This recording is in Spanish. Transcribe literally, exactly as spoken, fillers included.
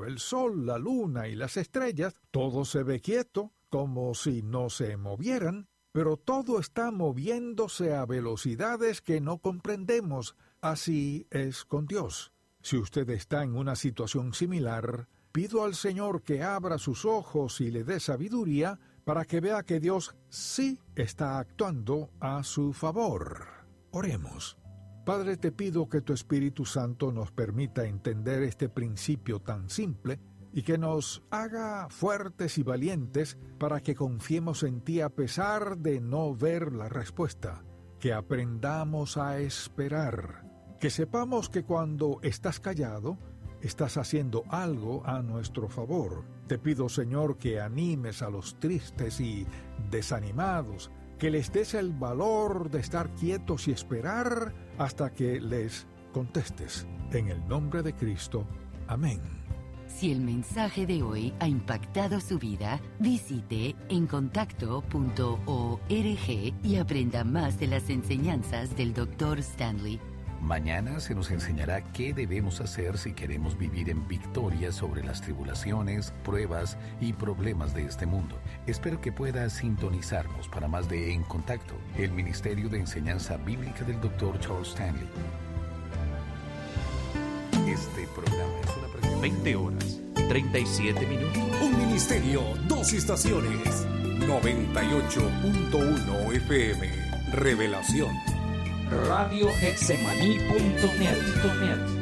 el sol, la luna y las estrellas, todo se ve quieto, como si no se movieran, pero todo está moviéndose a velocidades que no comprendemos. Así es con Dios. Si usted está en una situación similar, pido al Señor que abra sus ojos y le dé sabiduría para que vea que Dios sí está actuando a su favor. Oremos. Padre, te pido que tu Espíritu Santo nos permita entender este principio tan simple y que nos haga fuertes y valientes para que confiemos en ti a pesar de no ver la respuesta, que aprendamos a esperar, que sepamos que cuando estás callado, estás haciendo algo a nuestro favor. Te pido, Señor, que animes a los tristes y desanimados, que les des el valor de estar quietos y esperar hasta que les contestes. En el nombre de Cristo. Amén. Si el mensaje de hoy ha impactado su vida, visite encontacto punto org y aprenda más de las enseñanzas del doctor Stanley. Mañana se nos enseñará qué debemos hacer si queremos vivir en victoria sobre las tribulaciones, pruebas y problemas de este mundo. Espero que pueda sintonizarnos para más de En Contacto, el Ministerio de Enseñanza Bíblica del doctor Charles Stanley. Este programa es una presentación. veinte horas, treinta y siete minutos. Un ministerio, dos estaciones. noventa y ocho punto uno F M. Revelación. radio hexemaní punto net